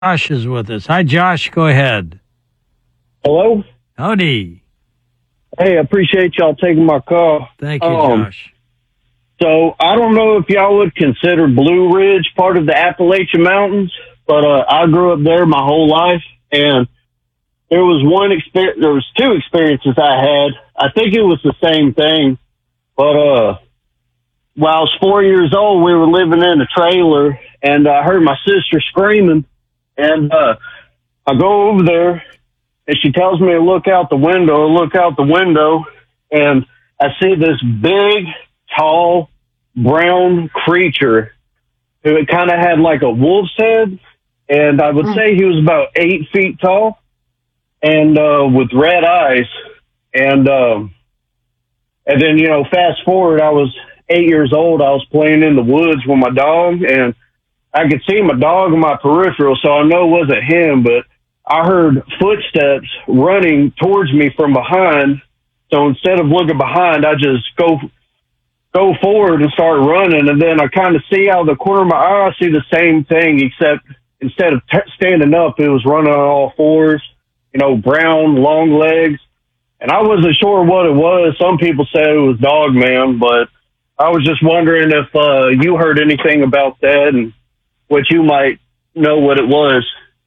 Josh is with us. Hi, Josh. Go ahead. Hello? Howdy. Hey, I appreciate y'all taking my call. Thank you, Josh. So I don't know if y'all would consider Blue Ridge part of the Appalachian Mountains, but I grew up there my whole life, and there was two experiences I had. I think it was the same thing, but while I was 4 years old, we were living in a trailer, and I heard my sister screaming, and I go over there, and she tells me to look out the window, and I see this big, tall, brown creature who kind of had like a wolf's head, and I would say he was about 8 feet tall, and with red eyes, and then, you know, fast forward, I was 8 years old. I was playing in the woods with my dog, and I could see my dog in my peripheral, so I know it wasn't him, but I heard footsteps running towards me from behind. So instead of looking behind, I just go forward and start running. And then I kind of see out of the corner of my eye, I see the same thing, except instead of standing up, it was running on all fours, you know, brown, long legs. And I wasn't sure what it was. Some people said it was Dog Man, but I was just wondering if you heard anything about that and what you might know what it was.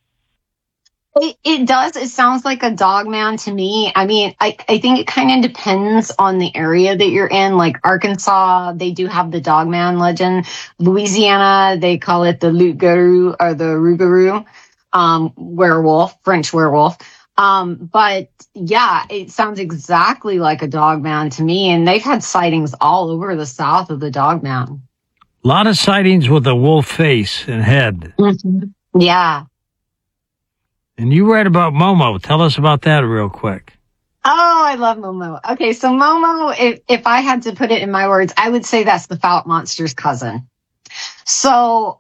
It does. It sounds like a dog man to me. I mean, I think it kind of depends on the area that you're in. Like Arkansas, they do have the dog man legend. Louisiana, they call it the loup-garou or the rougarou, werewolf, French werewolf. But yeah, it sounds exactly like a dog man to me. And they've had sightings all over the South of the dog man. A lot of sightings with a wolf face and head. Mm-hmm. Yeah. And you read about Momo. Tell us about that real quick. Oh, I love Momo. Okay, so Momo, if I had to put it in my words, I would say that's the Fouke monster's cousin. So,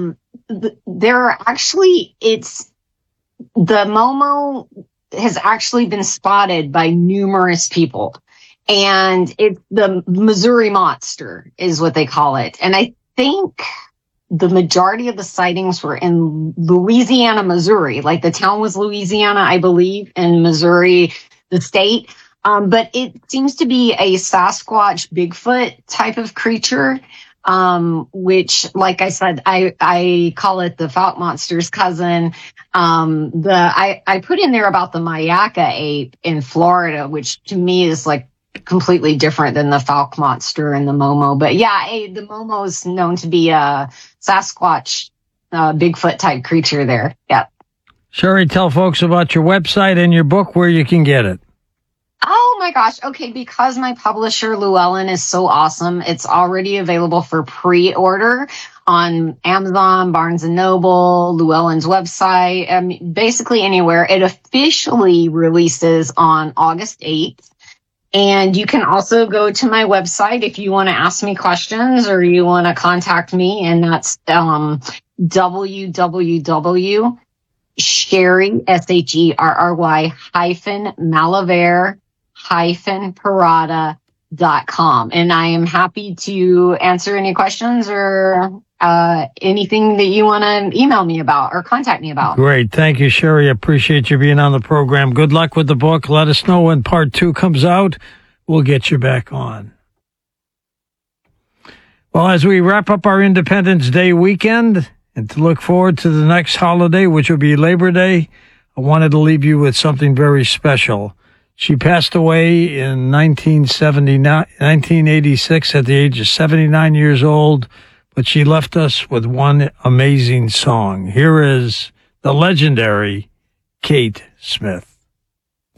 the Momo has actually been spotted by numerous people. And it's the Missouri monster is what they call it. And I think the majority of the sightings were in Louisiana, Missouri. Like the town was Louisiana, I believe, and Missouri, the state. But it seems to be a Sasquatch, Bigfoot type of creature, which, like I said, I call it the Fouke monster's cousin. I put in there about the Mayaka ape in Florida, which to me is like completely different than the Fouke monster and the Momo. But yeah, the Momo is known to be a Sasquatch, Bigfoot type creature there. Yeah. Sherry, tell folks about your website and your book, where you can get it. Oh my gosh. Okay. Because my publisher, Llewellyn, is so awesome. It's already available for pre-order on Amazon, Barnes & Noble, Llewellyn's website, basically anywhere. It officially releases on August 8th. And you can also go to my website if you want to ask me questions or you want to contact me. And that's www.sherry, SHERRY-Malavere-Parada.com. And I am happy to answer any questions or anything that you want to email me about or contact me about. Great. Thank you, Sherry. Appreciate you being on the program. Good luck with the book. Let us know when part 2 comes out. We'll get you back on. Well, as we wrap up our Independence Day weekend and to look forward to the next holiday, which will be Labor Day, I wanted to leave you with something very special. She passed away in 1986 at the age of 79 years old, but she left us with one amazing song. Here is the legendary Kate Smith.